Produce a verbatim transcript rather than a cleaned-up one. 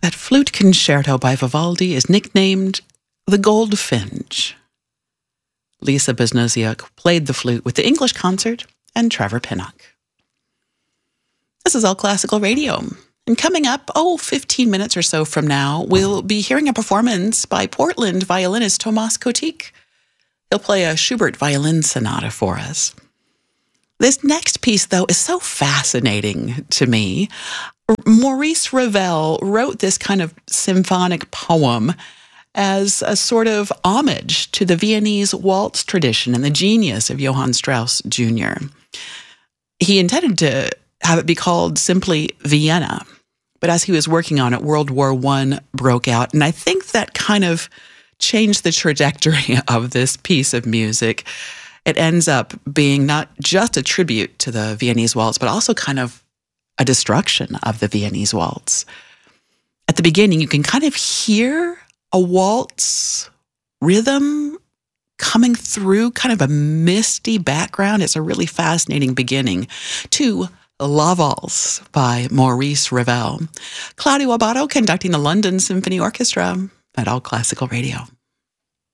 That flute concerto by Vivaldi is nicknamed the Goldfinch. Lisa Beznoziuk played the flute with the English Concert and Trevor Pinnock. This is All Classical Radio. And coming up, oh, fifteen minutes or so from now, we'll be hearing a performance by Portland violinist Tomas Kotik. He'll play a Schubert violin sonata for us. This next piece, though, is so fascinating to me. Maurice Ravel wrote this kind of symphonic poem as a sort of homage to the Viennese waltz tradition and the genius of Johann Strauss Junior He intended to have it be called simply Vienna, but as he was working on it, World War One broke out, and I think that kind of changed the trajectory of this piece of music. It ends up being not just a tribute to the Viennese waltz, but also kind of a destruction of the Viennese waltz. At the beginning, you can kind of hear a waltz rhythm coming through, kind of a misty background. It's a really fascinating beginning to La Valse by Maurice Ravel. Claudio Abbado conducting the London Symphony Orchestra at All Classical Radio.